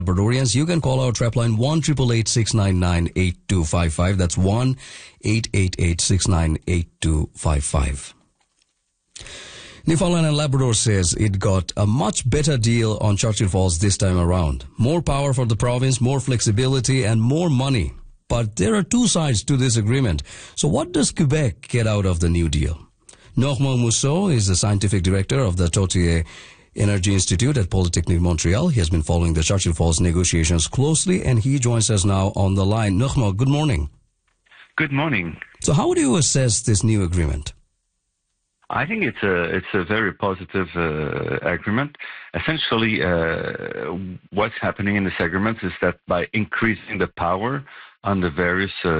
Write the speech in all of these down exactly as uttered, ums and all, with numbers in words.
Labradorians, you can call our trap line one eight eight eight, six nine nine, eight two five five. That's one eight eight eight, six nine eight two five five. Newfoundland and Labrador says it got a much better deal on Churchill Falls this time around. More power for the province, more flexibility, and more money. But there are two sides to this agreement. So what does Quebec get out of the new deal? Normand Mousseau is the scientific director of the Tortillé Energy Institute at Polytechnique Montreal. He has been following the Churchill Falls negotiations closely, and he joins us now on the line. Normand, good morning. Good morning. So how do you assess this new agreement? I think it's a it's a very positive uh, agreement. Essentially, uh, what's happening in this agreement is that by increasing the power on the various uh,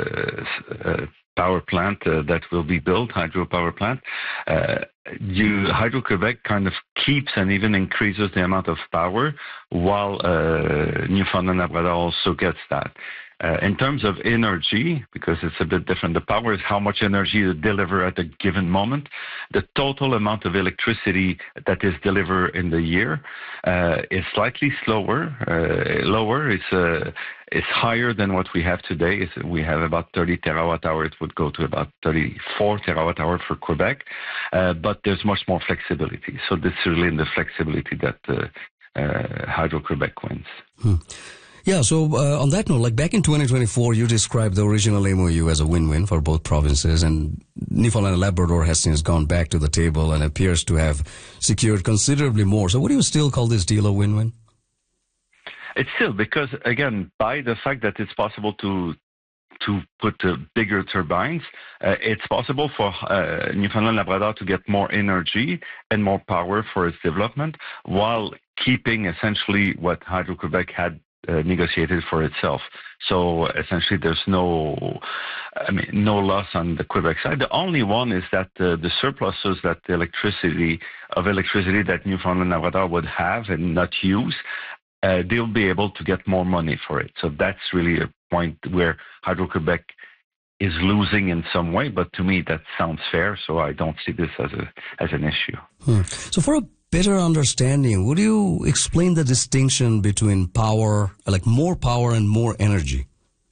uh, power plant uh, that will be built, hydropower plant, uh, you, Hydro-Quebec kind of keeps and even increases the amount of power, while uh, Newfoundland and Labrador also gets that. Uh, in terms of energy, because it's a bit different, the power is how much energy you deliver at a given moment. The total amount of electricity that is delivered in the year uh, is slightly slower, uh, lower. It's uh, it's higher than what we have today. It's, we have about thirty terawatt hour. It would go to about thirty-four terawatt hour for Quebec, uh, but there's much more flexibility. So this is really in the flexibility that uh, uh, Hydro-Quebec wins. Hmm. Yeah, so uh, on that note, like back in twenty twenty-four, you described the original M O U as a win-win for both provinces, and Newfoundland and Labrador has since gone back to the table and appears to have secured considerably more. So would you still call this deal a win-win? It's still, because, again, by the fact that it's possible to to put uh, bigger turbines, uh, it's possible for uh, Newfoundland and Labrador to get more energy and more power for its development, while keeping essentially what Hydro-Quebec had Uh, negotiated for itself. So essentially, there's no, I mean, no loss on the Quebec side. The only one is that uh, the surpluses that the electricity of electricity that Newfoundland and Labrador would have and not use, uh, they'll be able to get more money for it. So that's really a point where Hydro-Quebec is losing in some way. But to me, that sounds fair. So I don't see this as a as an issue. Hmm. So for a better understanding, would you explain the distinction between power, like more power and more energy?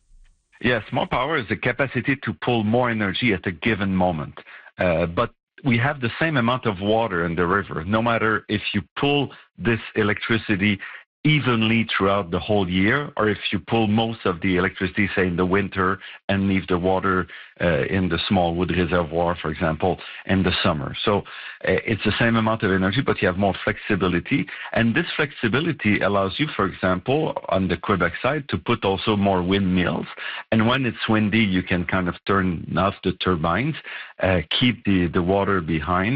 Yes, more power is the capacity to pull more energy at a given moment. Uh, but we have the same amount of water in the river. No matter if you pull this electricity evenly throughout the whole year, or if you pull most of the electricity, say, in the winter and leave the water uh, in the Smallwood Reservoir, for example, in the summer. So uh, it's the same amount of energy, but you have more flexibility. And this flexibility allows you, for example, on the Quebec side, to put also more windmills. And when it's windy, you can kind of turn off the turbines, uh, keep the, the water behind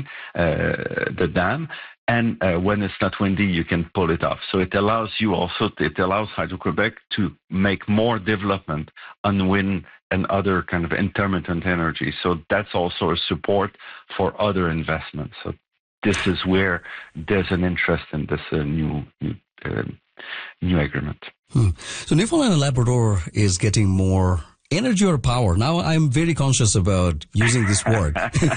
uh, the dam. And uh, when it's not windy, you can pull it off. So it allows you also, it allows Hydro-Quebec to make more development on wind and other kind of intermittent energy. So that's also a support for other investments. So this is where there's an interest in this uh, new new, uh, new agreement. Hmm. So Newfoundland and Labrador is getting more energy or power. Now I'm very conscious about using this word.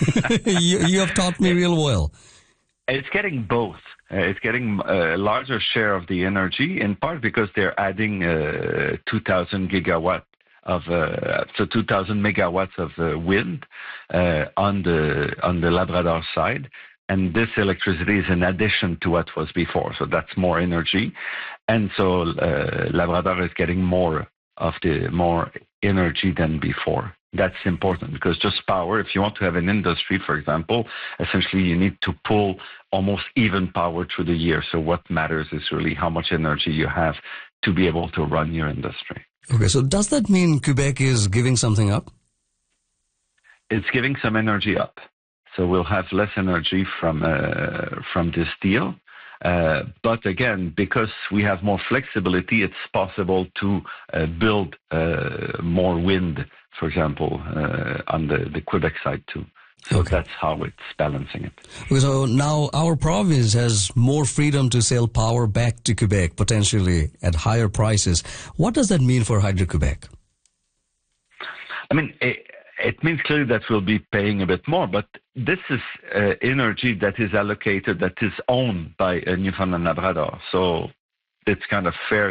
you, you have taught me real well. It's getting both. Uh, it's getting a larger share of the energy, in part because they're adding uh, two thousand gigawatt of, uh, so two thousand megawatts of uh, wind uh, on the on the Labrador side, and this electricity is in addition to what was before. So that's more energy, and so uh, Labrador is getting more of the more energy than before. That's important, because just power, if you want to have an industry, for example, essentially you need to pull almost even power through the year. So what matters is really how much energy you have to be able to run your industry. Okay, so does that mean Quebec is giving something up? It's giving some energy up. So we'll have less energy from uh, from this deal. Uh, but again, because we have more flexibility, it's possible to uh, build uh, more wind, for example, uh, on the, the Quebec side too. So okay. That's how it's balancing it. Okay, so now our province has more freedom to sell power back to Quebec, potentially at higher prices. What does that mean for Hydro-Quebec? I mean, it, it means clearly that we'll be paying a bit more, but this is uh, energy that is allocated, that is owned by uh, Newfoundland and Labrador. So it's kind of fair